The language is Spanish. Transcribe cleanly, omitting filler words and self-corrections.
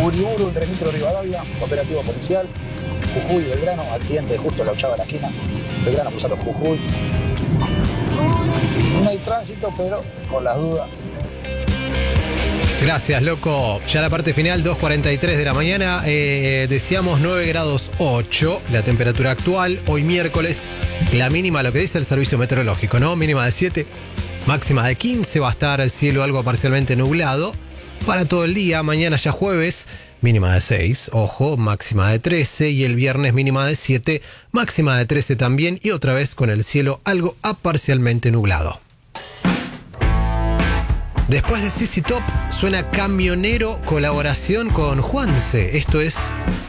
Uriburu, entre Nitro Rivadavia, operativo policial. Jujuy, Belgrano, accidente justo en la 8ª de la esquina. Belgrano cruzando Jujuy. No hay tránsito, pero por las dudas. Gracias, loco. Ya la parte final, 2:43 de la mañana. Decíamos 9 grados 8 la temperatura actual. Hoy miércoles, la mínima, lo que dice el servicio meteorológico, ¿no? Mínima de 7, máxima de 15. Va a estar el cielo algo parcialmente nublado para todo el día. Mañana ya jueves, mínima de 6. Ojo, máxima de 13. Y el viernes mínima de 7, máxima de 13 también. Y otra vez con el cielo algo parcialmente nublado. Después de ZZ Top suena Camionero, colaboración con Juanse. Esto es